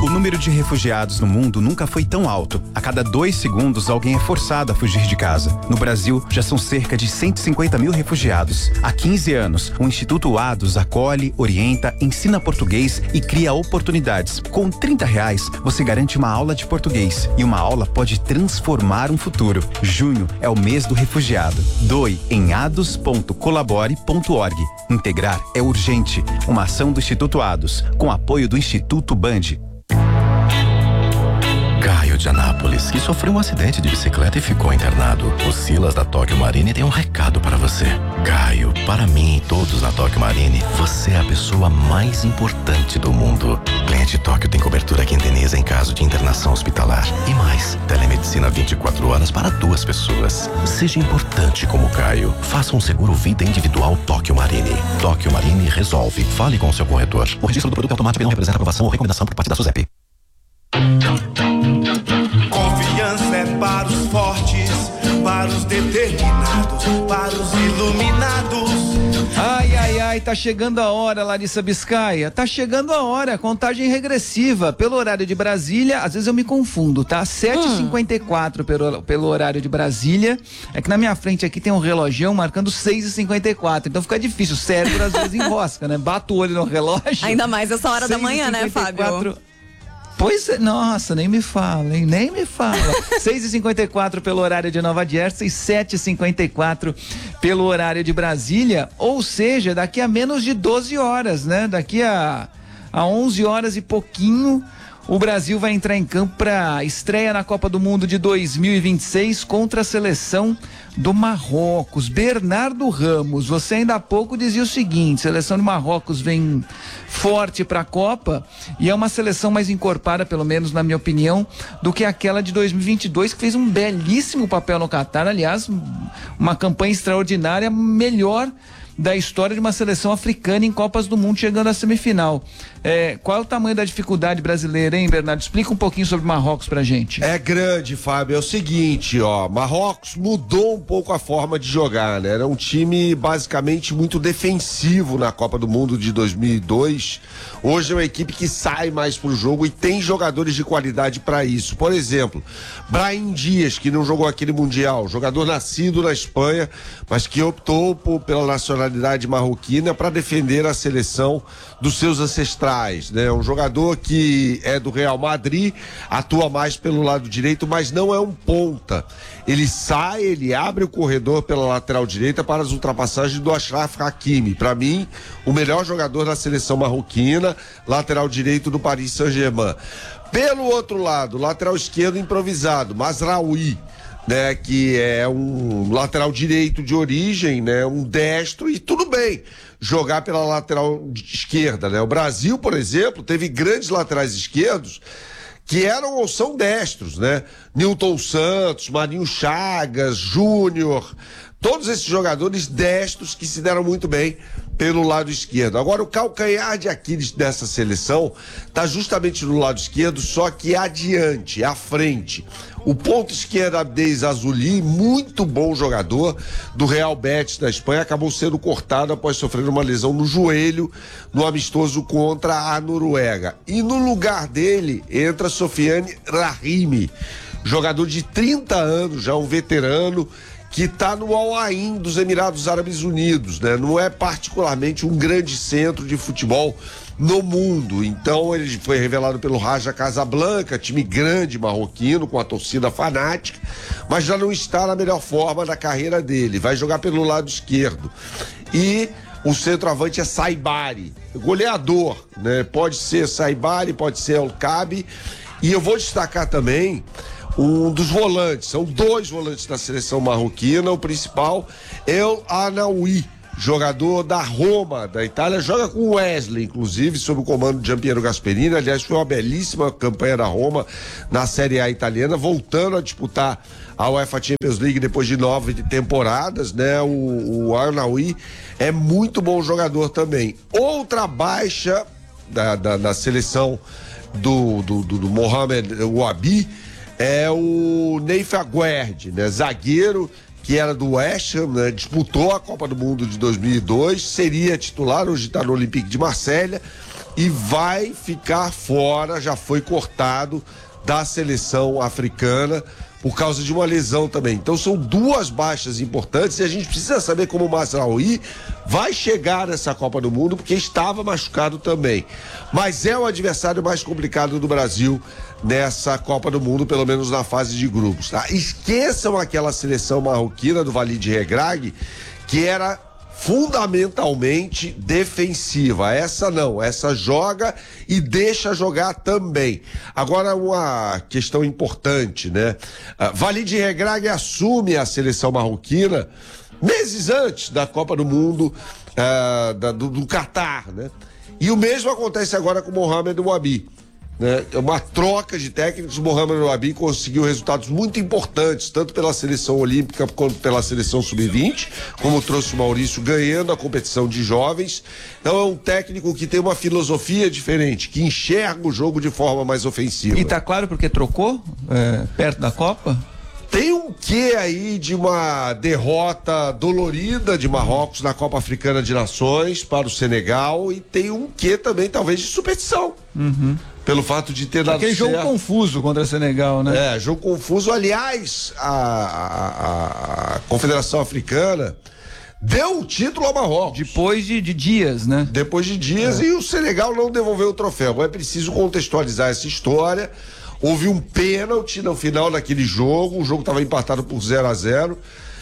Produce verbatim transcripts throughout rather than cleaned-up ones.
O número de refugiados no mundo nunca foi tão alto. A cada dois segundos, alguém é forçado a fugir de casa. No Brasil, já são cerca de cento e cinquenta mil refugiados. Há quinze anos, o Instituto Ados acolhe, orienta, ensina português e cria oportunidades. Com trinta reais, você garante uma aula de português. E uma aula pode transformar um futuro. Junho é o mês do refugiado. Doe em ados ponto colabore ponto org. Integrar é urgente. Uma ação do Instituto Ados, com apoio do Instituto Band. Caio de Anápolis, que sofreu um acidente de bicicleta e ficou internado. O Silas da Tóquio Marine tem um recado para você. Caio, para mim e todos na Tóquio Marine, você é a pessoa mais importante do mundo. Cliente Tóquio tem cobertura que indeniza em caso de internação hospitalar. E mais, telemedicina vinte e quatro horas para duas pessoas. Seja importante como Caio. Faça um seguro vida individual Tóquio Marine. Tóquio Marine resolve. Fale com o seu corretor. O registro do produto automático não representa aprovação ou recomendação por parte da SUSEP. Confiança é para os fortes, para os determinados, para os iluminados. Ai, ai, ai, tá chegando a hora, Larissa Biscaia. Tá chegando a hora, contagem regressiva. Pelo horário de Brasília, às vezes eu me confundo, tá? sete e cinquenta e quatro pelo, pelo horário de Brasília. É que na minha frente aqui tem um relogião marcando seis e cinquenta e quatro. Então fica difícil, o cérebro às vezes enrosca, né? Bato o olho no relógio. Ainda mais essa hora da manhã, né, Fábio? Pois é, nossa, nem me fala, hein? Nem me fala. seis e cinquenta e quatro pelo horário de Nova Jersey, sete e cinquenta e quatro pelo horário de Brasília, ou seja, daqui a menos de doze horas, né? Daqui a, a onze horas e pouquinho, o Brasil vai entrar em campo para estreia na Copa do Mundo de dois mil e vinte e seis contra a seleção do Marrocos. Bernardo Ramos, você ainda há pouco dizia o seguinte: seleção do Marrocos vem forte para a Copa e é uma seleção mais encorpada, pelo menos na minha opinião, do que aquela de dois mil e vinte e dois, que fez um belíssimo papel no Catar. Aliás, uma campanha extraordinária, melhor da história de uma seleção africana em Copas do Mundo, chegando à semifinal. É, qual é o tamanho da dificuldade brasileira, hein, Bernardo? Explica um pouquinho sobre Marrocos pra gente. É grande, Fábio. É o seguinte, ó, Marrocos mudou um pouco a forma de jogar, né? Era um time basicamente muito defensivo na Copa do Mundo de dois mil e dois. Hoje é uma equipe que sai mais pro jogo e tem jogadores de qualidade para isso. Por exemplo, Brahim Dias, que não jogou aquele Mundial, jogador nascido na Espanha, mas que optou por, pela nacionalidade marroquina para defender a seleção dos seus ancestrais, né? Um jogador que é do Real Madrid, atua mais pelo lado direito, mas não é um ponta. Ele sai, ele abre o corredor pela lateral direita para as ultrapassagens do Achraf Hakimi. Para mim, o melhor jogador da seleção marroquina, lateral direito do Paris Saint-Germain. Pelo outro lado, lateral esquerdo improvisado, Mazraoui, né, que é um lateral direito de origem, né, um destro, e tudo bem jogar pela lateral esquerda, né? O Brasil, por exemplo, teve grandes laterais esquerdos que eram ou são destros, né? Nilton Santos, Marinho Chagas, Júnior, todos esses jogadores destros que se deram muito bem pelo lado esquerdo. Agora, o calcanhar de Aquiles dessa seleção está justamente no lado esquerdo, só que adiante, à frente. O ponto esquerdo, Abdez Azuli, muito bom jogador do Real Betis da Espanha, acabou sendo cortado após sofrer uma lesão no joelho no amistoso contra a Noruega. E no lugar dele entra Sofiane Rahimi, jogador de trinta anos, já um veterano, que está no Al Ain dos Emirados Árabes Unidos, né? Não é particularmente um grande centro de futebol no mundo. Então ele foi revelado pelo Raja Casablanca, time grande marroquino, com a torcida fanática, mas já não está na melhor forma da carreira dele. Vai jogar pelo lado esquerdo. E o centroavante é Saibari, goleador, né? Pode ser Saibari, pode ser El Kabi. E eu vou destacar também um dos volantes, são dois volantes da seleção marroquina. O principal é o Anaoui, jogador da Roma, da Itália, joga com o Wesley, inclusive, sob o comando de Giampiero Gasperini. Aliás, foi uma belíssima campanha da Roma na Série A italiana, voltando a disputar a UEFA Champions League depois de nove temporadas, né? O, o Anaoui é muito bom jogador também. Outra baixa da, da, da seleção do, do, do, do Mohamed Wabi é o Neif Aguerd, né? Zagueiro que era do West Ham, né? Disputou a Copa do Mundo de dois mil e dois, seria titular, hoje está no Olympique de Marselha, e vai ficar fora, já foi cortado da seleção africana por causa de uma lesão também. Então são duas baixas importantes e a gente precisa saber como o Mazraoui vai chegar nessa Copa do Mundo, porque estava machucado também. Mas é o adversário mais complicado do Brasil nessa Copa do Mundo, pelo menos na fase de grupos, tá? Esqueçam aquela seleção marroquina do Walid Regragui, que era fundamentalmente defensiva. Essa não, essa joga e deixa jogar também. Agora, uma questão importante, né? Uh, Walid Regragui assume a seleção marroquina meses antes da Copa do Mundo uh, da, do, do Catar, né? E o mesmo acontece agora com Mohamed Wabi. Né? É uma troca de técnicos. O Mohamed Wabi conseguiu resultados muito importantes, tanto pela seleção olímpica quanto pela seleção sub vinte, como trouxe o Maurício ganhando a competição de jovens. Então é um técnico que tem uma filosofia diferente, que enxerga o jogo de forma mais ofensiva. E tá claro porque trocou é, perto da Copa? Tem um quê aí de uma derrota dolorida de Marrocos na Copa Africana de Nações para o Senegal, e tem um quê também talvez de superstição. Uhum. Pelo fato de ter dado Aquele certo. jogo confuso contra o Senegal, né? É, jogo confuso. Aliás, a, a, a Confederação Africana deu o título ao Marrocos. Depois de, de dias, né? Depois de dias, é. E o Senegal não devolveu o troféu. É preciso contextualizar essa história. Houve um pênalti no final daquele jogo, o jogo estava empatado por zero a zero,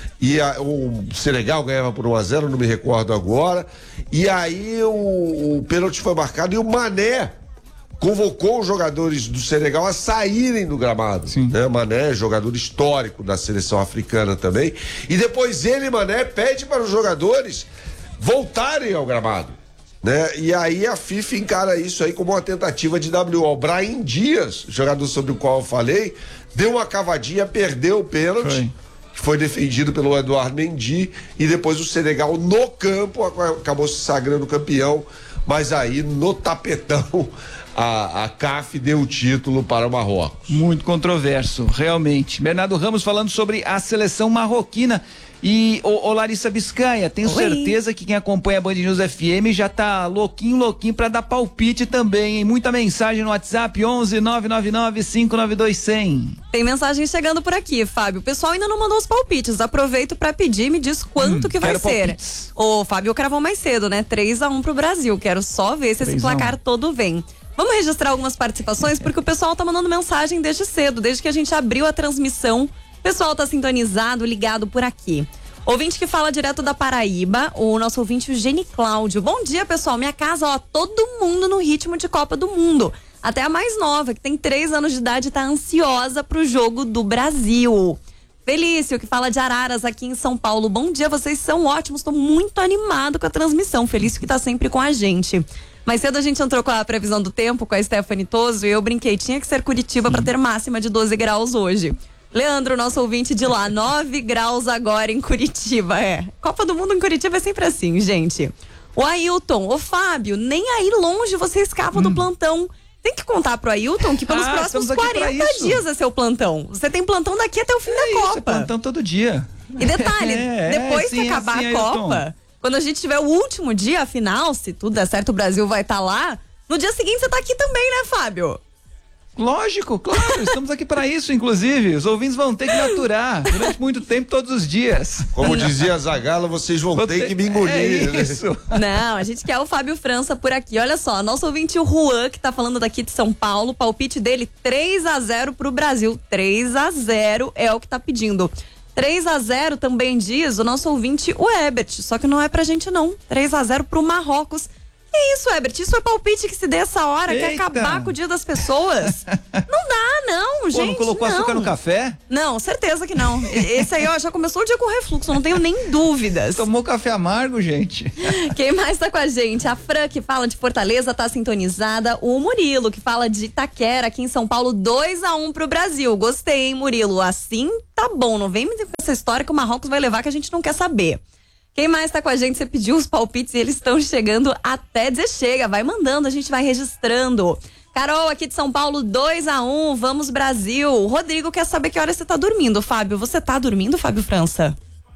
e a, o Senegal ganhava por um a zero, não me recordo agora, e aí o, o pênalti foi marcado e o Mané convocou os jogadores do Senegal a saírem do gramado. Né? Mané, jogador histórico da seleção africana também, e depois ele, Mané, pede para os jogadores voltarem ao gramado. Né? E aí a FIFA encara isso aí como uma tentativa de W O. Brahim Dias, jogador sobre o qual eu falei, deu uma cavadinha, perdeu o pênalti, foi, foi defendido pelo Eduardo Mendy, e depois o Senegal no campo acabou se sagrando campeão, mas aí no tapetão a, a C A F deu o título para o Marrocos. Muito controverso, realmente. Bernardo Ramos falando sobre a seleção marroquina. E, ô, ô Larissa Biscaia, tenho Oi. certeza que quem acompanha a Band News F M já tá louquinho, louquinho pra dar palpite também, hein? Muita mensagem no WhatsApp, onze nove nove nove cinco nove dois zero zero. Tem mensagem chegando por aqui, Fábio. O pessoal ainda não mandou os palpites. Aproveito pra pedir, me diz quanto hum, que vai ser. Palpites. O Fábio cravou mais cedo, né? três a um pro Brasil. Quero só ver se esse placar todo vem. Vamos registrar algumas participações, porque o pessoal tá mandando mensagem desde cedo, desde que a gente abriu a transmissão. O pessoal tá sintonizado, ligado por aqui. Ouvinte que fala direto da Paraíba, o nosso ouvinte, o Gene Cláudio. Bom dia, pessoal. Minha casa, ó, todo mundo no ritmo de Copa do Mundo. Até a mais nova, que tem três anos de idade, tá ansiosa pro jogo do Brasil. Felício, que fala de Araras, aqui em São Paulo. Bom dia, vocês são ótimos. Tô muito animado com a transmissão. Felício que tá sempre com a gente. Mais cedo a gente entrou com a previsão do tempo, com a Stephanie Toso, e eu brinquei, tinha que ser Curitiba para ter máxima de doze graus hoje. Leandro, nosso ouvinte de lá, nove graus agora em Curitiba, é. Copa do Mundo em Curitiba é sempre assim, gente. O Ailton, ô Fábio, nem aí longe você escapa hum. do plantão. Tem que contar pro Ailton que pelos ah, próximos quarenta dias é seu plantão. Você tem plantão daqui até o fim é da isso, Copa. É plantão todo dia. E detalhe, é, depois é, sim, que acabar é, sim, a Copa, Ailton. Quando a gente tiver o último dia, afinal, se tudo der certo, o Brasil vai estar tá lá. No dia seguinte você tá aqui também, né, Fábio? Lógico, claro, estamos aqui para isso, inclusive. Os ouvintes vão ter que me aturar durante muito tempo, todos os dias. Como dizia Zagala, vocês vão, vão ter, ter que me engolir. É isso. Não, a gente quer o Fábio França por aqui. Olha só, nosso ouvinte, o Juan, que tá falando daqui de São Paulo, palpite dele três a zero pro Brasil. três a zero é o que tá pedindo. três a zero também diz o nosso ouvinte, o Ebert, só que não é pra gente não. três a zero pro Marrocos. Que isso, Ebert? Isso é palpite que se dê essa hora? Eita. Quer acabar com o dia das pessoas? Não dá, não, Pô, gente. Não colocou não. açúcar no café? Não, certeza que não. Esse aí, ó, já começou o dia com refluxo, não tenho nem dúvidas. Tomou café amargo, gente? Quem mais tá com a gente? A Fran, que fala de Fortaleza, tá sintonizada. O Murilo, que fala de Itaquera, aqui em São Paulo, dois a um pro Brasil. Gostei, hein, Murilo? Assim tá bom, não vem me dizer com essa história que o Marrocos vai levar que a gente não quer saber. Quem mais tá com a gente? Você pediu os palpites e eles estão chegando até dizer chega. Vai mandando, a gente vai registrando. Carol, aqui de São Paulo, dois a um, vamos Brasil. O Rodrigo quer saber que hora você tá dormindo, Fábio. Você tá dormindo, Fábio França?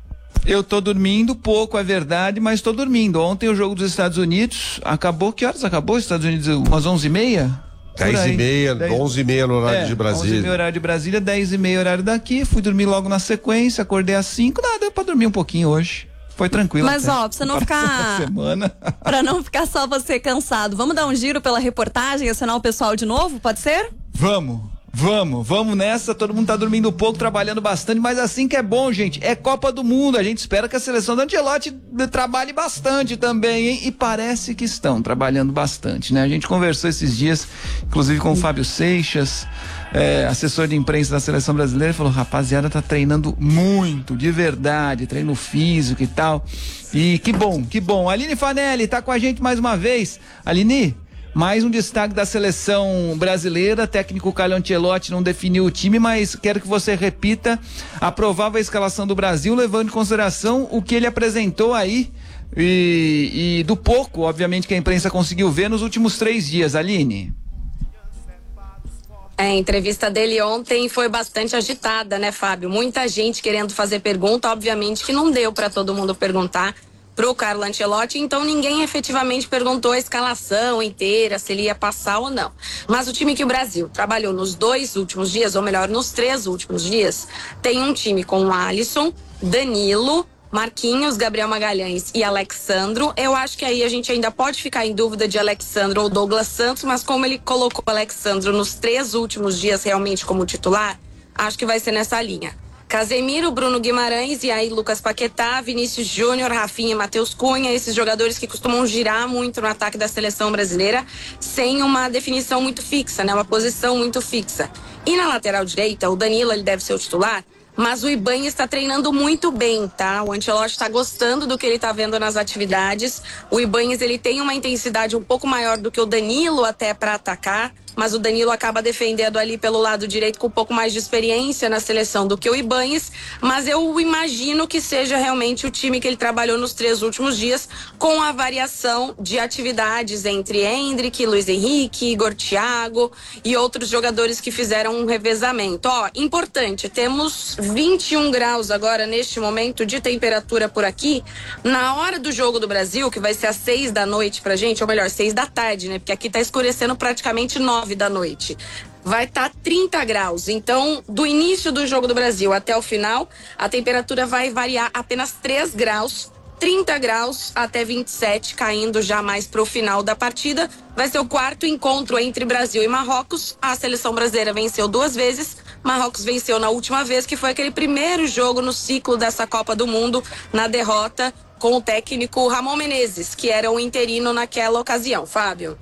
Eu tô dormindo pouco, é verdade, mas tô dormindo. Ontem o jogo dos Estados Unidos acabou, que horas acabou? Estados Unidos umas onze e meia? dez e meia, onze e meia no horário é, de Brasília. onze e meia horário de Brasília, dez e meia horário daqui. Fui dormir logo na sequência, acordei às cinco. Nada, deu pra dormir um pouquinho hoje. Foi tranquilo. Mas até. ó, pra você não ficar. Semana. Pra não ficar só você cansado, vamos dar um giro pela reportagem e acionar o pessoal de novo? Pode ser? Vamos. Vamos, vamos nessa, todo mundo tá dormindo pouco, trabalhando bastante, mas assim que é bom, gente, é Copa do Mundo, a gente espera que a seleção do Ancelotti trabalhe bastante também, hein? E parece que estão trabalhando bastante, né? A gente conversou esses dias, inclusive com o Fábio Seixas, é, assessor de imprensa da seleção brasileira, falou, rapaziada, tá treinando muito, de verdade, treino físico e tal, e que bom, que bom. Aline Fanelli tá com a gente mais uma vez. Aline, mais um destaque da seleção brasileira, técnico Carlo Ancelotti não definiu o time, mas quero que você repita a provável escalação do Brasil, levando em consideração o que ele apresentou aí e, e do pouco, obviamente, que a imprensa conseguiu ver nos últimos três dias. Aline. É, a entrevista dele ontem foi bastante agitada, né, Fábio? Muita gente querendo fazer pergunta, obviamente que não deu para todo mundo perguntar pro Carlo Ancelotti, então ninguém efetivamente perguntou a escalação inteira, se ele ia passar ou não. Mas o time que o Brasil trabalhou nos dois últimos dias, ou melhor, nos três últimos dias, tem um time com Alisson, Danilo, Marquinhos, Gabriel Magalhães e Alexandro. Eu acho que aí a gente ainda pode ficar em dúvida de Alexandro ou Douglas Santos, mas como ele colocou o Alexandro nos três últimos dias realmente como titular, acho que vai ser nessa linha. Casemiro, Bruno Guimarães e aí Lucas Paquetá, Vinícius Júnior, Rafinha e Matheus Cunha, esses jogadores que costumam girar muito no ataque da seleção brasileira sem uma definição muito fixa, né? Uma posição muito fixa. E na lateral direita, o Danilo, ele deve ser o titular, mas o Ibanha está treinando muito bem, tá? O Ancelotti está gostando do que ele está vendo nas atividades. O Ibanha, ele tem uma intensidade um pouco maior do que o Danilo até para atacar, mas o Danilo acaba defendendo ali pelo lado direito com um pouco mais de experiência na seleção do que o Ibanez, mas eu imagino que seja realmente o time que ele trabalhou nos três últimos dias, com a variação de atividades entre Endrick, Luiz Henrique, Igor Thiago e outros jogadores que fizeram um revezamento. Ó, importante, temos vinte e um graus agora neste momento de temperatura por aqui. Na hora do jogo do Brasil, que vai ser às seis da noite pra gente, ou melhor, seis da tarde, né? Porque aqui tá escurecendo praticamente nove da noite. Vai estar tá trinta graus. Então, do início do jogo do Brasil até o final, a temperatura vai variar apenas três graus, trinta graus até vinte e sete, caindo já mais para o final da partida. Vai ser o quarto encontro entre Brasil e Marrocos. A seleção brasileira venceu duas vezes. Marrocos venceu na última vez, que foi aquele primeiro jogo no ciclo dessa Copa do Mundo, na derrota com o técnico Ramon Menezes, que era o interino naquela ocasião. Fábio.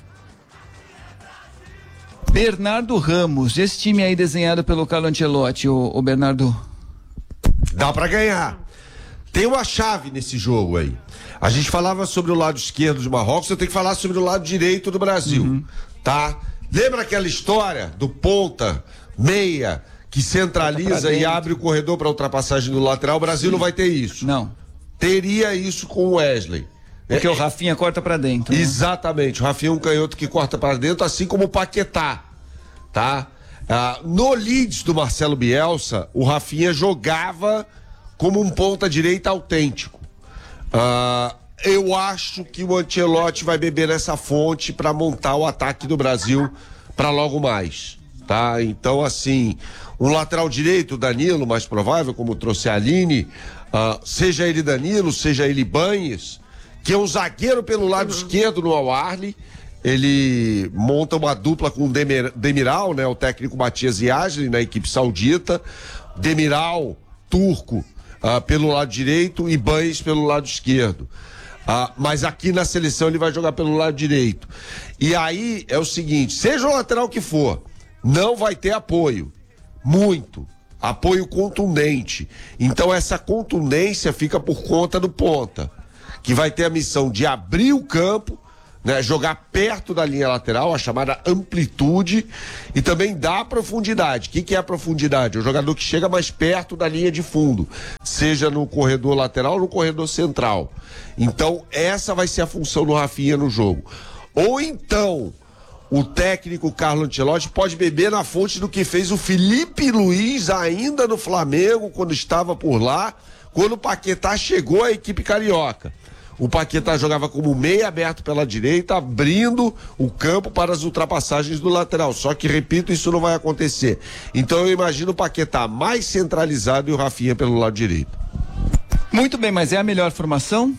Bernardo Ramos, esse time aí desenhado pelo Carlo Ancelotti, o, o Bernardo. Dá pra ganhar. Tem uma chave nesse jogo aí. A gente falava sobre o lado esquerdo de Marrocos, eu tenho que falar sobre o lado direito do Brasil, uhum. Tá? Lembra aquela história do ponta, meia, que centraliza e abre o corredor para ultrapassagem do lateral? O Brasil Sim. não vai ter isso. Não. Teria isso com o Wesley. Porque é, o Rafinha corta pra dentro. Né? Exatamente, o Rafinha é um canhoto que corta pra dentro, assim como o Paquetá, tá? Ah, no Leeds do Marcelo Bielsa, o Rafinha jogava como um ponta-direita autêntico. Ah, eu acho que o Ancelotti vai beber nessa fonte para montar o ataque do Brasil para logo mais, tá? Então, assim, um lateral direito, Danilo, mais provável, como trouxe a Aline, ah, seja ele Danilo, seja ele Ibanez, que é um zagueiro pelo lado uhum. esquerdo no Al-Ahly. Ele monta uma dupla com o Demir, Demiral, né? O técnico Matias Yazli, na equipe saudita. Demiral, turco, uh, pelo lado direito e Ibanez pelo lado esquerdo. Uh, mas aqui na seleção ele vai jogar pelo lado direito. E aí é o seguinte, seja o lateral que for, não vai ter apoio. Muito. Apoio contundente. Então essa contundência fica por conta do ponta, que vai ter a missão de abrir o campo, né, jogar perto da linha lateral, a chamada amplitude, e também dar profundidade. O que, que é a profundidade? O jogador que chega mais perto da linha de fundo, seja no corredor lateral ou no corredor central. Então, essa vai ser a função do Rafinha no jogo. Ou então, o técnico Carlo Ancelotti pode beber na fonte do que fez o Felipe Luiz ainda no Flamengo, quando estava por lá, quando o Paquetá chegou à equipe carioca. O Paquetá jogava como meia aberto pela direita, abrindo o campo para as ultrapassagens do lateral. Só que, repito, isso não vai acontecer. Então eu imagino o Paquetá mais centralizado e o Rafinha pelo lado direito. Muito bem, mas é a melhor formação?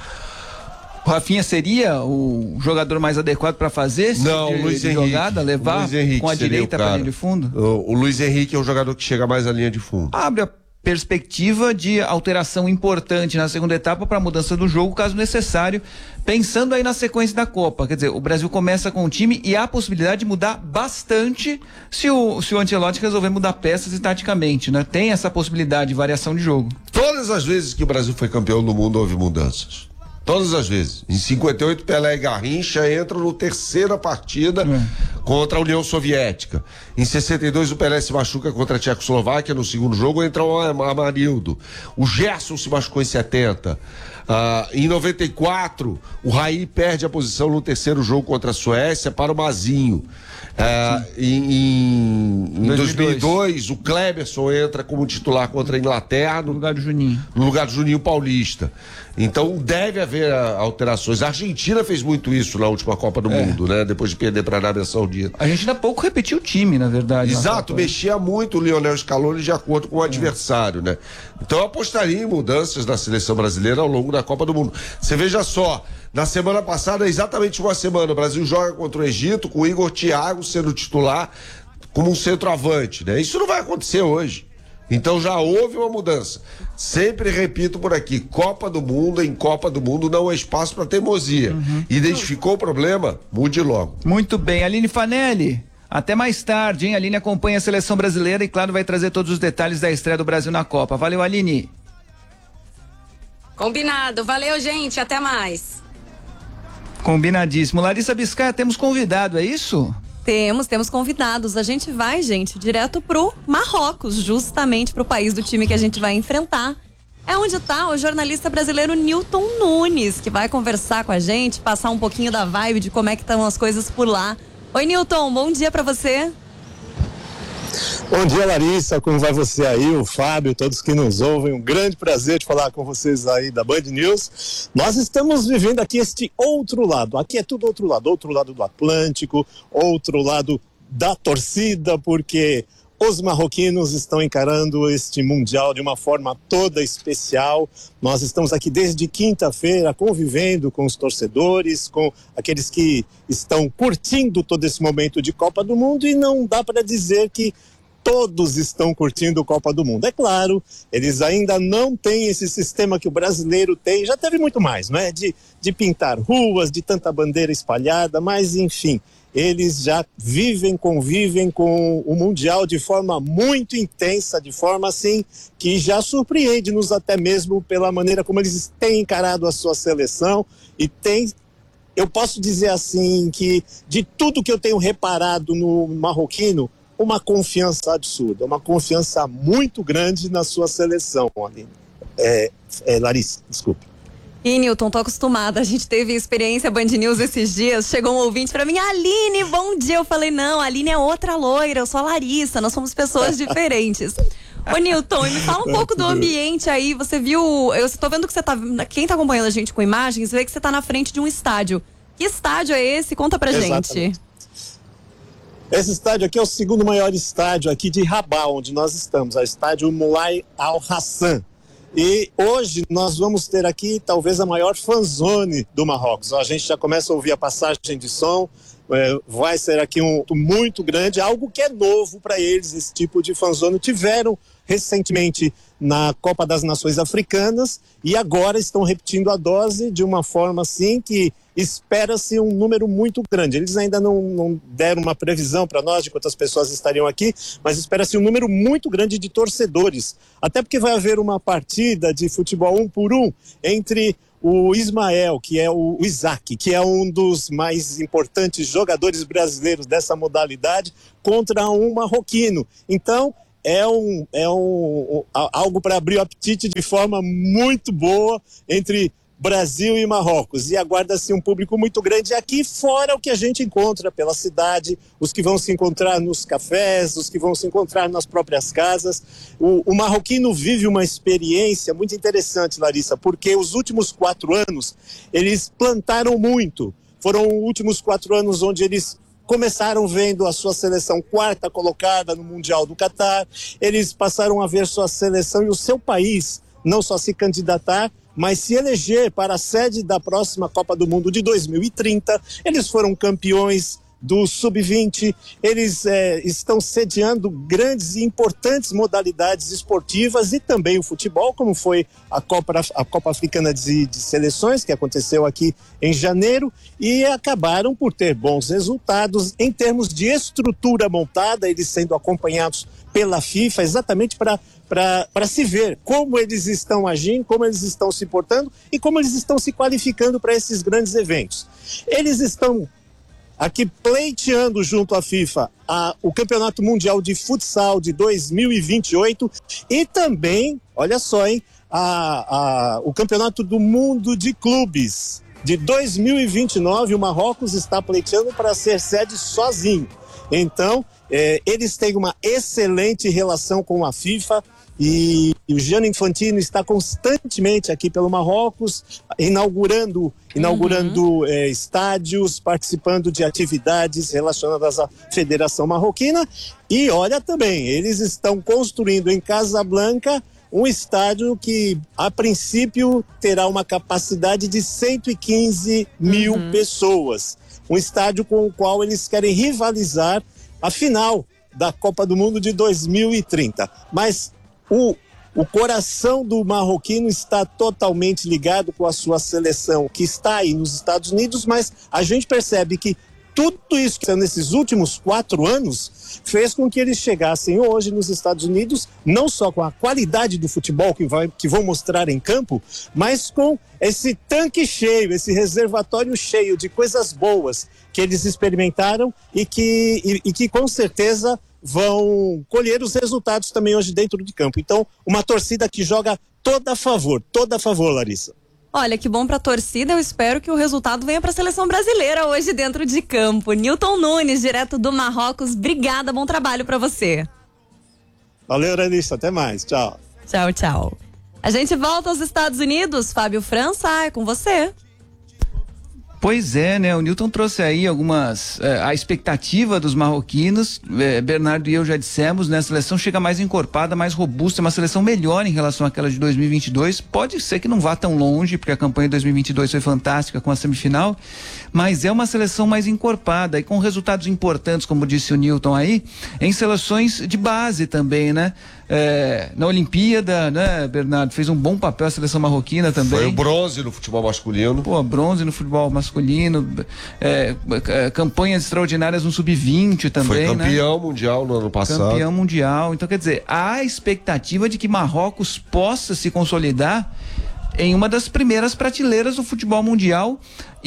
O Rafinha seria o jogador mais adequado para fazer esse não, tipo de, Luiz de Henrique. jogada, levar com a direita para a linha de fundo? O, o Luiz Henrique é o jogador que chega mais à linha de fundo. Abre a perspectiva de alteração importante na segunda etapa para a mudança do jogo, caso necessário, pensando aí na sequência da Copa. Quer dizer, o Brasil começa com o time e há a possibilidade de mudar bastante se o, se o Ancelotti resolver mudar peças e taticamente, né? Tem essa possibilidade de variação de jogo. Todas as vezes que o Brasil foi campeão do mundo houve mudanças. Todas as vezes. Em cinquenta e oito, Pelé e Garrincha entram no terceira partida é. contra a União Soviética. Em sessenta e dois, o Pelé se machuca contra a Tchecoslováquia. No segundo jogo entra o Amarildo. O Gerson se machucou em setenta. Uh, em noventa e quatro, o Raí perde a posição no terceiro jogo contra a Suécia para o Mazinho. Uh, em, em, em dois mil e dois, o Kleberson entra como titular contra a Inglaterra no, no lugar do Juninho. No lugar do Juninho Paulista. Então deve haver a, alterações. A Argentina fez muito isso na última Copa do é. Mundo, né? Depois de perder para a Arábia Saudita. A Argentina pouco repetiu o time, na verdade. Exato, na mexia muito o Lionel Scaloni de acordo com o é. adversário, né? Então eu apostaria em mudanças na seleção brasileira ao longo da Copa do Mundo. Você veja só, na semana passada, exatamente uma semana, o Brasil joga contra o Egito com o Igor Thiago sendo titular como um centroavante, né? Isso não vai acontecer hoje. Então já houve uma mudança. Sempre repito por aqui, Copa do Mundo, em Copa do Mundo não é espaço para teimosia. Uhum. Identificou o problema? Mude logo. Muito bem, Aline Fanelli. Até mais tarde, hein? A Aline acompanha a seleção brasileira e, claro, vai trazer todos os detalhes da estreia do Brasil na Copa. Valeu, Aline. Combinado. Valeu, gente. Até mais. Combinadíssimo. Larissa Biscaia, temos convidado, é isso? Temos, temos convidados. A gente vai, gente, direto pro Marrocos, justamente pro país do time que a gente vai enfrentar. É onde tá o jornalista brasileiro Nilton Nunes, que vai conversar com a gente, passar um pouquinho da vibe de como é que estão as coisas por lá. Oi, Nilton, bom dia pra você. Bom dia, Larissa, como vai você aí, o Fábio, todos que nos ouvem, um grande prazer de falar com vocês aí da Band News. Nós estamos vivendo aqui este outro lado, aqui é tudo outro lado, outro lado do Atlântico, outro lado da torcida, porque os marroquinos estão encarando este Mundial de uma forma toda especial. Nós estamos aqui desde quinta-feira convivendo com os torcedores, com aqueles que estão curtindo todo esse momento de Copa do Mundo, e não dá para dizer que todos estão curtindo a Copa do Mundo. É claro, eles ainda não têm esse sistema que o brasileiro tem, já teve muito mais, não é? De, de pintar ruas, de tanta bandeira espalhada, mas enfim, eles já vivem, convivem com o Mundial de forma muito intensa, de forma assim que já surpreende-nos até mesmo pela maneira como eles têm encarado a sua seleção e tem, eu posso dizer assim, que de tudo que eu tenho reparado no marroquino, uma confiança absurda, uma confiança muito grande na sua seleção, Aline. É, é, Larissa, desculpe. E Nilton, tô acostumada, a gente teve experiência Band News esses dias, chegou um ouvinte pra mim, Aline, bom dia, eu falei, não, a Aline é outra loira, eu sou a Larissa, nós somos pessoas diferentes. Ô Nilton, me fala um pouco do ambiente aí, você viu, eu tô vendo que você tá, quem tá acompanhando a gente com imagens, vê que você tá na frente de um estádio. Que estádio é esse? Conta pra Exatamente. gente. Esse estádio aqui é o segundo maior estádio aqui de Rabat, onde nós estamos, é o estádio Moulay Al Hassan. E hoje nós vamos ter aqui talvez a maior fanzone do Marrocos. A gente já começa a ouvir a passagem de som, é, vai ser aqui um muito grande, algo que é novo para eles, esse tipo de fanzone. Tiveram recentemente na Copa das Nações Africanas e agora estão repetindo a dose de uma forma assim que espera-se um número muito grande. Eles ainda não, não deram uma previsão para nós de quantas pessoas estariam aqui, mas espera-se um número muito grande de torcedores. Até porque vai haver uma partida de futebol um por um entre o Ismael, que é o, o Isaac, que é um dos mais importantes jogadores brasileiros dessa modalidade, contra um marroquino. Então, é, um, é um, um, algo para abrir o apetite de forma muito boa entre Brasil e Marrocos, e aguarda-se um público muito grande aqui, fora o que a gente encontra pela cidade, os que vão se encontrar nos cafés, os que vão se encontrar nas próprias casas. O, o marroquino vive uma experiência muito interessante, Larissa, porque os últimos quatro anos eles plantaram muito. Foram os últimos quatro anos onde eles começaram vendo a sua seleção quarta colocada no Mundial do Catar, eles passaram a ver sua seleção e o seu país não só se candidatar, mas se eleger para a sede da próxima Copa do Mundo de dois mil e trinta. Eles foram campeões do sub vinte, eles é, estão sediando grandes e importantes modalidades esportivas e também o futebol, como foi a Copa, a Copa Africana de, de Seleções, que aconteceu aqui em janeiro, e acabaram por ter bons resultados em termos de estrutura montada, eles sendo acompanhados pela FIFA, exatamente para para se ver como eles estão agindo, como eles estão se portando e como eles estão se qualificando para esses grandes eventos. Eles estão aqui pleiteando junto à FIFA a, o Campeonato Mundial de Futsal de dois mil e vinte e oito e também, olha só, hein, a, a, o Campeonato do Mundo de Clubes de dois mil e vinte e nove. O Marrocos está pleiteando para ser sede sozinho. Então, é, eles têm uma excelente relação com a FIFA e, e o Gianni Infantino está constantemente aqui pelo Marrocos, inaugurando, inaugurando uhum. é, estádios, participando de atividades relacionadas à Federação Marroquina. E olha também, eles estão construindo em Casablanca um estádio que, a princípio, terá uma capacidade de cento e quinze mil uhum. pessoas. Um estádio com o qual eles querem rivalizar a final da Copa do Mundo de dois mil e trinta. Mas o, o coração do marroquino está totalmente ligado com a sua seleção, que está aí nos Estados Unidos, mas a gente percebe que tudo isso que nesses últimos quatro anos fez com que eles chegassem hoje nos Estados Unidos, não só com a qualidade do futebol que, vai, que vão mostrar em campo, mas com esse tanque cheio, esse reservatório cheio de coisas boas que eles experimentaram e que, e, e que com certeza vão colher os resultados também hoje dentro de campo. Então, uma torcida que joga toda a favor, toda a favor, Larissa. Olha, que bom pra torcida, eu espero que o resultado venha pra seleção brasileira hoje dentro de campo. Nilton Nunes, direto do Marrocos, obrigada, bom trabalho pra você. Valeu, Larissa, até mais, tchau. Tchau, tchau. A gente volta aos Estados Unidos, Fábio França, é com você. Pois é, né? O Nilton trouxe aí algumas, eh, a expectativa dos marroquinos, eh, Bernardo e eu já dissemos, né? A seleção chega mais encorpada, mais robusta, uma seleção melhor em relação àquela de dois mil e vinte e dois. Pode ser que não vá tão longe, porque a campanha de dois mil e vinte e dois foi fantástica com a semifinal, mas é uma seleção mais encorpada e com resultados importantes, como disse o Nilton aí, em seleções de base também, né? É, na Olimpíada, né, Bernardo? Fez um bom papel a seleção marroquina também. Foi o bronze no futebol masculino. Pô, bronze no futebol masculino. É, é, campanhas extraordinárias no sub vinte também. Foi campeão, né? mundial no ano passado. Campeão mundial. Então, quer dizer, há a expectativa de que Marrocos possa se consolidar em uma das primeiras prateleiras do futebol mundial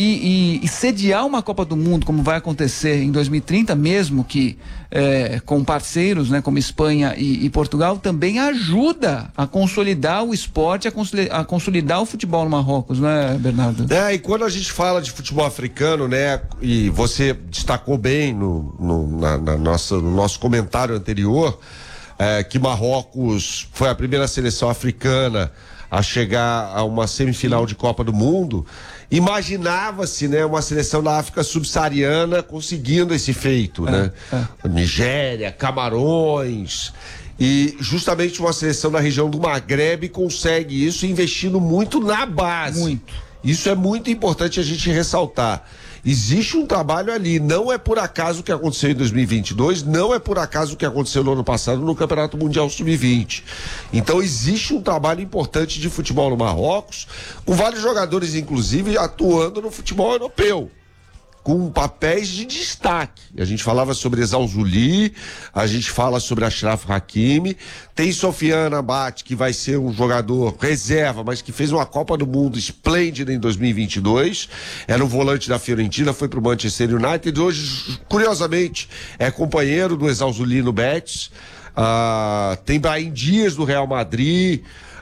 e, e, e sediar uma Copa do Mundo, como vai acontecer em dois mil e trinta, mesmo que é, com parceiros, né, como Espanha e, e Portugal, também ajuda a consolidar o esporte, a consolidar, a consolidar o futebol no Marrocos, né, Bernardo? É, e quando a gente fala de futebol africano, né, e você destacou bem no, no, na, na nossa, no nosso comentário anterior, é, que Marrocos foi a primeira seleção africana a chegar a uma semifinal de Copa do Mundo, imaginava-se, né, uma seleção da África subsaariana conseguindo esse feito, é, né? É. Nigéria, Camarões, e justamente uma seleção da região do Maghreb consegue isso investindo muito na base. Muito. Isso é muito importante a gente ressaltar. Existe um trabalho ali, não é por acaso o que aconteceu em dois mil e vinte e dois, não é por acaso o que aconteceu no ano passado no Campeonato Mundial sub vinte. Então existe um trabalho importante de futebol no Marrocos, com vários jogadores inclusive atuando no futebol europeu, com papéis de destaque. A gente falava sobre Ezal Zuli, a gente fala sobre Achraf Hakimi, tem Sofiane Abate, que vai ser um jogador reserva, mas que fez uma Copa do Mundo esplêndida em dois mil e vinte e dois, era o volante da Fiorentina, foi pro Manchester United, hoje, curiosamente, é companheiro do Ezal Zuli no Betis. Uh, tem Brahim Dias do Real Madrid,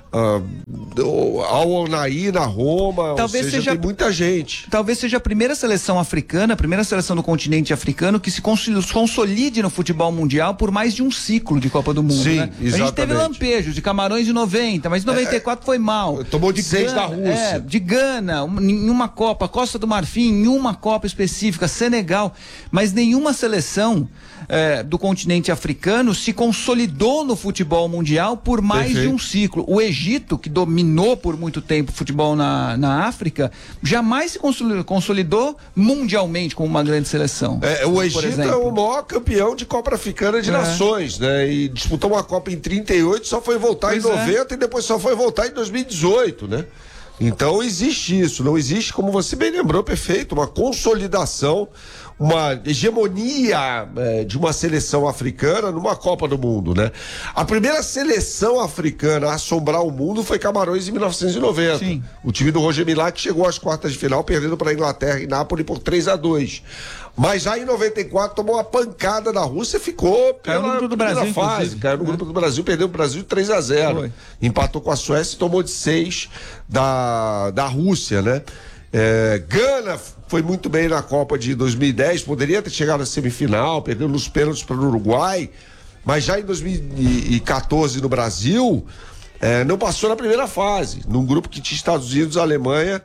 uh, ao Onaí na Roma, talvez ou seja, seja, tem muita gente. Talvez seja a primeira seleção africana, a primeira seleção do continente africano que se consolide no futebol mundial por mais de um ciclo de Copa do Mundo. Sim, né? exatamente. A gente teve lampejos de Camarões de noventa, mas em noventa e quatro é, foi mal. Tomou de, de seis da Rússia. É, de Gana, em uma Copa, Costa do Marfim, em uma Copa específica, Senegal, mas nenhuma seleção é, do continente africano se consolidou no futebol mundial por mais Perfeito. de um ciclo. O Egito, que dominou por muito tempo o futebol na, na África, jamais se consolidou, consolidou mundialmente como uma grande seleção. É, o Egito é o maior campeão de Copa Africana de é. Nações, né? E disputou uma Copa em trinta e oito, só foi voltar pois em noventa é. e depois só foi voltar em dois mil e dezoito, né? Então existe isso, não existe, como você bem lembrou, perfeito, uma consolidação, uma hegemonia é, de uma seleção africana numa Copa do Mundo, né? A primeira seleção africana a assombrar o mundo foi Camarões em mil novecentos e noventa. Sim. O time do Roger Milá, que chegou às quartas de final perdendo para a Inglaterra e Nápoles por três a dois. Mas já em noventa e quatro tomou uma pancada da Rússia e ficou pela caiu no grupo do Brasil, fase. Caiu no grupo do Brasil, perdeu o Brasil de três a zero. Foi. Empatou com a Suécia e tomou de seis da, da Rússia, né? É, Gana foi muito bem na Copa de dois mil e dez, poderia ter chegado à semifinal, perdeu nos pênaltis para o Uruguai, mas já em dois mil e quatorze no Brasil, é, não passou na primeira fase, num grupo que tinha Estados Unidos, Alemanha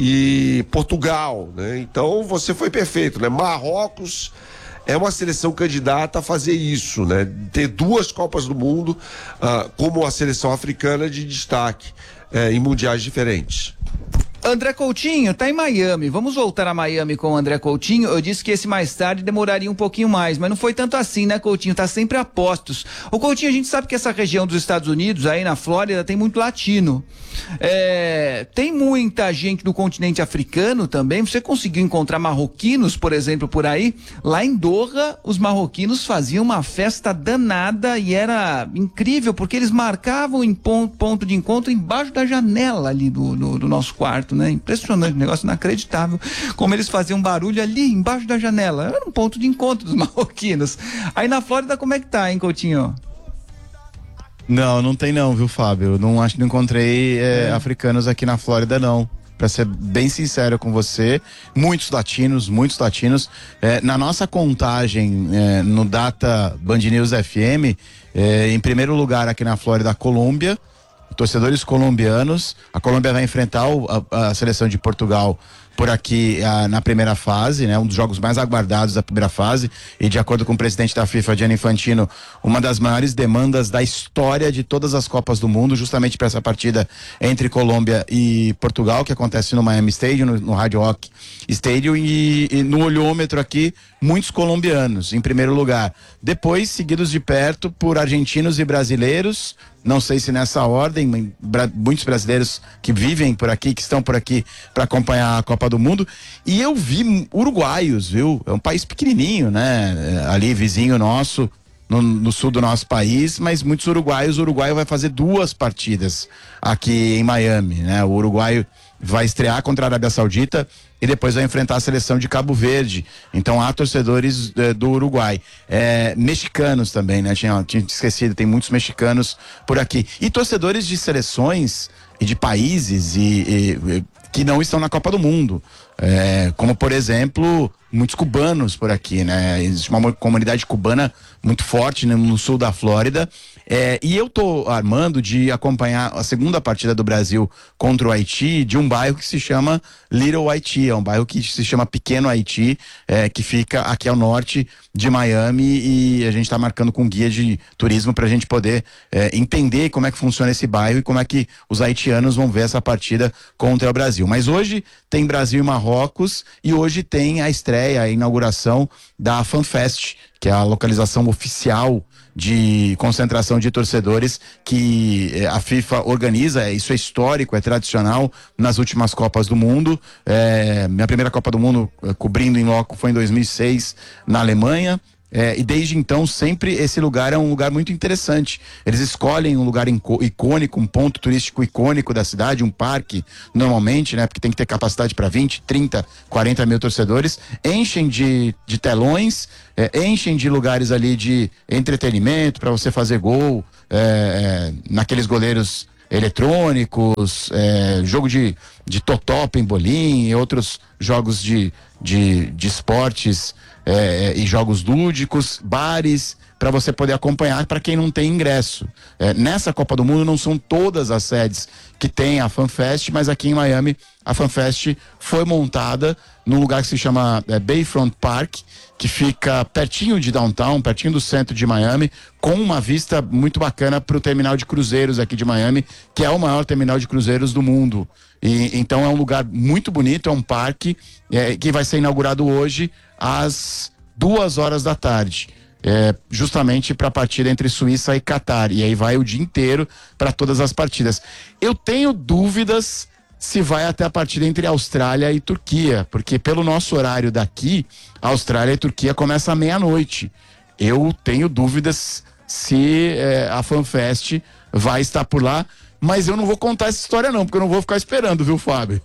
e Portugal, né? Então você foi perfeito, né? Marrocos é uma seleção candidata a fazer isso, né? Ter duas Copas do Mundo uh, como a seleção africana de destaque uh, em mundiais diferentes. André Coutinho tá em Miami, vamos voltar a Miami com o André Coutinho. Eu disse que esse mais tarde demoraria um pouquinho mais, mas não foi tanto assim, né, Coutinho? Tá sempre a postos. O Coutinho, a gente sabe que essa região dos Estados Unidos, aí na Flórida, tem muito latino. É, tem muita gente do continente africano também. Você conseguiu encontrar marroquinos, por exemplo, por aí? Lá em Doha, os marroquinos faziam uma festa danada e era incrível, porque eles marcavam em ponto, ponto de encontro embaixo da janela ali do, do, do nosso quarto, né? Impressionante, um negócio inacreditável, como eles faziam barulho ali embaixo da janela. Era um ponto de encontro dos marroquinos. Aí na Flórida, como é que tá, hein, Coutinho? Não, não tem não, viu, Fábio? Eu não acho que não encontrei é, é. africanos aqui na Flórida, não. Pra ser bem sincero com você, muitos latinos, muitos latinos. É, na nossa contagem, é, no Data Band News F M, é, em primeiro lugar aqui na Flórida, a Colômbia, torcedores colombianos. A Colômbia vai enfrentar o, a, a seleção de Portugal por aqui a, na primeira fase, né? Um dos jogos mais aguardados da primeira fase, e de acordo com o presidente da FIFA, Gianni Infantino, uma das maiores demandas da história de todas as Copas do Mundo, justamente para essa partida entre Colômbia e Portugal, que acontece no Miami Stadium, no, no Hard Rock Stadium, e, e no olhômetro aqui, muitos colombianos em primeiro lugar, depois seguidos de perto por argentinos e brasileiros. Não sei se nessa ordem, muitos brasileiros que vivem por aqui, que estão por aqui para acompanhar a Copa do Mundo. E eu vi uruguaios, viu? É um país pequenininho, né? Ali, vizinho nosso, no, no sul do nosso país, mas muitos uruguaios. O Uruguai vai fazer duas partidas aqui em Miami, né? O uruguaio vai estrear contra a Arábia Saudita e depois vai enfrentar a seleção de Cabo Verde. Então há torcedores eh, do Uruguai. Eh, mexicanos também, né? Tinha, tinha esquecido, tem muitos mexicanos por aqui. E torcedores de seleções e de países e, e, que não estão na Copa do Mundo. Eh, como, por exemplo, muitos cubanos por aqui, né? Existe uma comunidade cubana muito forte, né, no sul da Flórida. É, e eu tô armando de acompanhar a segunda partida do Brasil contra o Haiti, de um bairro que se chama Little Haiti, é um bairro que se chama Pequeno Haiti, é, que fica aqui ao norte de Miami, e a gente está marcando com guia de turismo para a gente poder é, entender como é que funciona esse bairro e como é que os haitianos vão ver essa partida contra o Brasil. Mas hoje tem Brasil e Marrocos, e hoje tem a estreia, a inauguração da FanFest, que é a localização oficial de concentração de torcedores que eh, a FIFA organiza. Isso é histórico, é tradicional nas últimas Copas do Mundo. É, minha primeira Copa do Mundo eh, cobrindo em loco foi em dois mil e seis na Alemanha. É, e desde então sempre esse lugar é um lugar muito interessante. Eles escolhem um lugar icônico, um ponto turístico icônico da cidade, um parque normalmente, né? Porque tem que ter capacidade para vinte, trinta, quarenta mil torcedores. Enchem de, de telões, é, enchem de lugares ali de entretenimento para você fazer gol, é, é, naqueles goleiros eletrônicos, é, jogo de, de totó, pembolim e outros jogos de, de, de esportes é, e jogos lúdicos, bares, para você poder acompanhar para quem não tem ingresso. É, nessa Copa do Mundo não são todas as sedes que tem a FanFest, mas aqui em Miami a FanFest foi montada num lugar que se chama é, Bayfront Park, que fica pertinho de downtown, pertinho do centro de Miami, com uma vista muito bacana para o terminal de cruzeiros aqui de Miami, que é o maior terminal de cruzeiros do mundo. E, então é um lugar muito bonito, é um parque é, que vai ser inaugurado hoje às duas horas da tarde. É, justamente para a partida entre Suíça e Catar, e aí vai o dia inteiro para todas as partidas. Eu tenho dúvidas se vai até a partida entre Austrália e Turquia, porque pelo nosso horário daqui, Austrália e Turquia começa à meia-noite. Eu tenho dúvidas se é, a FanFest vai estar por lá, mas eu não vou contar essa história não, porque eu não vou ficar esperando, viu, Fábio?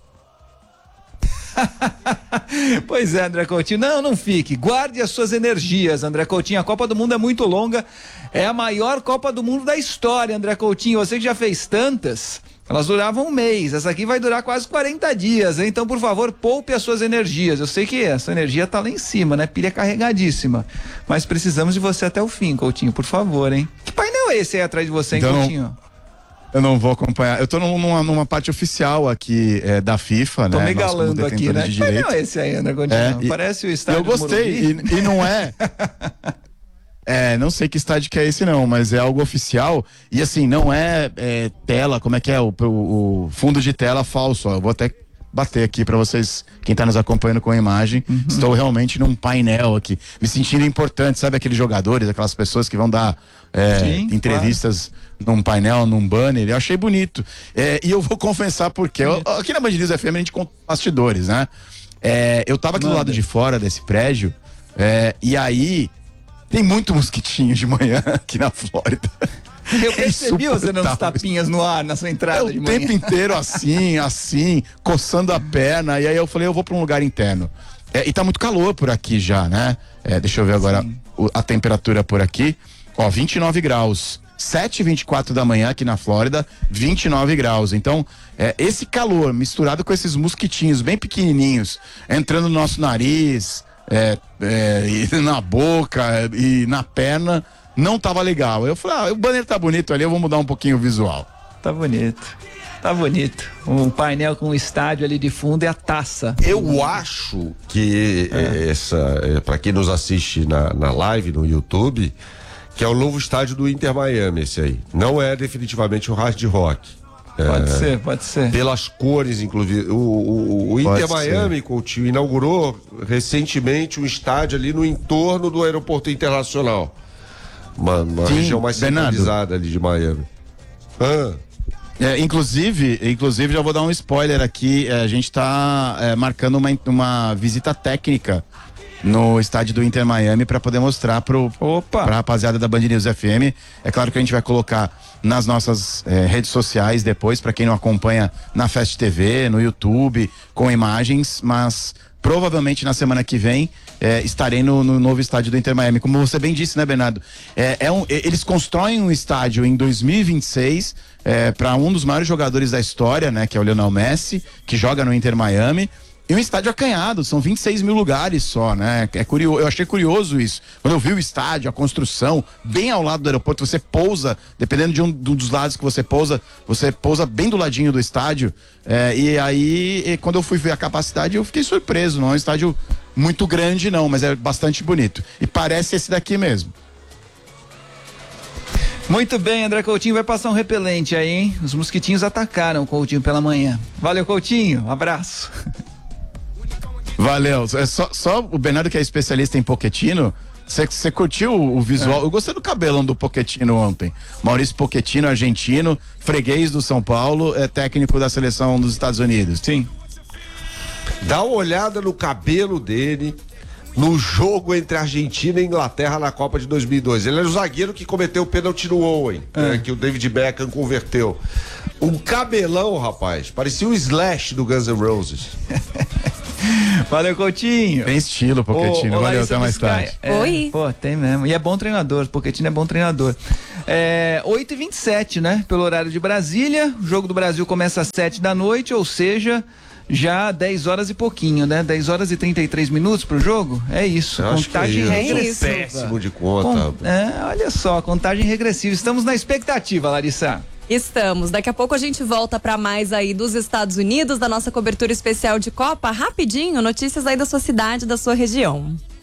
Pois é, André Coutinho, não, não fique, guarde as suas energias, André Coutinho, a Copa do Mundo é muito longa, é a maior Copa do Mundo da história, André Coutinho, você que já fez tantas, elas duravam um mês, essa aqui vai durar quase quarenta dias, hein? Então por favor, poupe as suas energias, eu sei que essa energia tá lá em cima, né, pilha carregadíssima, mas precisamos de você até o fim, Coutinho, por favor, hein? Que painel é esse aí atrás de você, hein, então... Coutinho? Eu não vou acompanhar. Eu tô numa, numa parte oficial aqui é, da FIFA, tô né? Tô me galando aqui, né? De Mas não é esse aí, André Coutinho. É, e, Parece o estádio. Eu gostei, e, e não é. É, não sei que estádio que é esse não, mas é algo oficial. E assim, não é, é tela, como é que é? O, o, o fundo de tela falso, ó. Eu vou até bater aqui pra vocês, quem tá nos acompanhando com a imagem. Uhum. Estou realmente num painel aqui, me sentindo importante, sabe aqueles jogadores, aquelas pessoas que vão dar é, Sim, entrevistas claro. Num painel, num banner, eu achei bonito. É, e eu vou confessar porque eu, aqui na Band News F M a gente conta bastidores, né? É, eu tava aqui Manda. do lado de fora desse prédio, é, e aí tem muito mosquitinho de manhã aqui na Flórida. Eu percebi você dando uns tapinhas no ar na sua entrada é de manhã. O tempo inteiro assim, assim, coçando a perna. E aí eu falei, eu vou para um lugar interno. É, e tá muito calor por aqui já, né? É, deixa eu ver agora o, a temperatura por aqui. Ó, vinte e nove graus. sete e vinte e quatro da manhã aqui na Flórida, vinte e nove graus. Então, é, esse calor misturado com esses mosquitinhos bem pequenininhos entrando no nosso nariz, é, é, e na boca e na perna. Não tava legal. Eu falei, ah, o banner tá bonito ali, eu vou mudar um pouquinho o visual. Tá bonito. Tá bonito. Um painel com um estádio ali de fundo e a taça. Eu acho que é. essa, é, pra quem nos assiste na, na live, no YouTube, que é o novo estádio do Inter Miami, esse aí. Não é definitivamente o Hard Rock. Pode é, ser, pode ser. Pelas cores, inclusive. O, o, o Inter Miami, Coutinho, inaugurou recentemente um estádio ali no entorno do aeroporto internacional. Uma, uma Sim, região mais centralizada ali de Miami. Ah. É, inclusive, inclusive, já vou dar um spoiler aqui. É, a gente está é, marcando uma, uma visita técnica no estádio do Inter Miami para poder mostrar pro, pra rapaziada da Band News F M. É claro que a gente vai colocar nas nossas é, redes sociais depois, para quem não acompanha na Fest T V, no YouTube, com imagens, mas provavelmente na semana que vem é, estarei no, no novo estádio do Inter Miami. Como você bem disse, né, Bernardo? É, é um, eles constroem um estádio em dois mil e vinte e seis é, para um dos maiores jogadores da história, né, que é o Lionel Messi, que joga no Inter Miami. E um estádio acanhado, são vinte e seis mil lugares só, né? É curioso, eu achei curioso isso. Quando eu vi o estádio, a construção, bem ao lado do aeroporto, você pousa, dependendo de um, de um dos lados que você pousa, você pousa bem do ladinho do estádio. É, e aí, e quando eu fui ver a capacidade, eu fiquei surpreso. Não é um estádio muito grande, não, mas é bastante bonito. E parece esse daqui mesmo. Muito bem, André Coutinho, vai passar um repelente aí, hein? Os mosquitinhos atacaram o Coutinho pela manhã. Valeu, Coutinho, um abraço. Valeu, é só, só o Bernardo, que é especialista em Pochettino, você curtiu o, o visual? É. Eu gostei do cabelão do Pochettino ontem. Maurício Pochettino, argentino, freguês do São Paulo, é técnico da seleção dos Estados Unidos. Sim. Dá uma olhada no cabelo dele no jogo entre Argentina e Inglaterra na Copa de dois mil e dois. Ele era o zagueiro que cometeu o pênalti no Owen, é. né, que o David Beckham converteu. Um cabelão, rapaz, parecia o Slash do Guns N' Roses. Valeu, Coutinho. Tem estilo, Pochettino. Valeu, até mais tarde. É, Oi. Pô, tem mesmo. E é bom treinador. Pochettino é bom treinador. É, oito e vinte e sete, né? Pelo horário de Brasília. O Jogo do Brasil começa às sete da noite, ou seja, já dez horas e pouquinho, né? dez horas e trinta e três minutos pro jogo? É isso. Eu contagem é isso. regressiva. Péssimo de conta. Com, é, olha só, contagem regressiva. Estamos na expectativa, Larissa. Estamos. Daqui a pouco a gente volta para mais aí dos Estados Unidos, da nossa cobertura especial de Copa. Rapidinho, notícias aí da sua cidade, da sua região.